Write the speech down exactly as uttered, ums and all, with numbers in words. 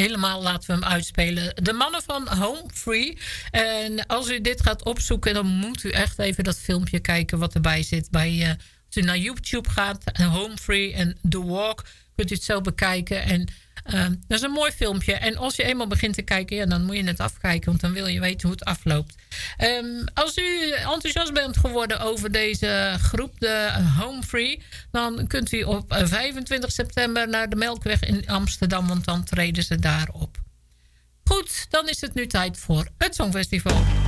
helemaal laten we hem uitspelen. De mannen van Home Free. En als u dit gaat opzoeken, dan moet u echt even dat filmpje kijken wat erbij zit. Bij, uh, als u naar YouTube gaat, Home Free en The Walk, kunt u het zo bekijken. En uh, dat is een mooi filmpje. En als je eenmaal begint te kijken, ja, dan moet je het afkijken. Want dan wil je weten hoe het afloopt. Um, als u enthousiast bent geworden over deze groep, de Home Free, dan kunt u op vijfentwintig september naar de Melkweg in Amsterdam. Want dan treden ze daar op. Goed, dan is het nu tijd voor het Songfestival.